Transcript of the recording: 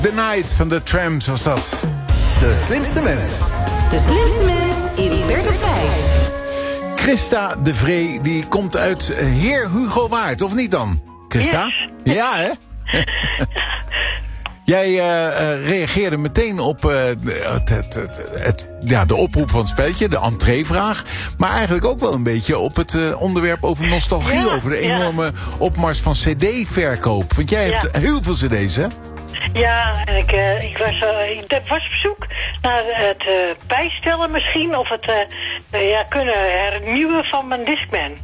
The Night van de Tramps was dat. De slimste mens. De slimste mens in 35. Christa de Vree, die komt uit Heer Hugo Waard, of niet dan? Christa? Yes. Ja, hè? Jij reageerde meteen op de oproep van het spelletje, de entreevraag. Maar eigenlijk ook wel een beetje op het onderwerp over nostalgie. Ja, over de enorme opmars van cd-verkoop. Want jij hebt heel veel cd's, hè? Ja, en ik was op zoek naar het bijstellen misschien. Of het kunnen hernieuwen van mijn Discman.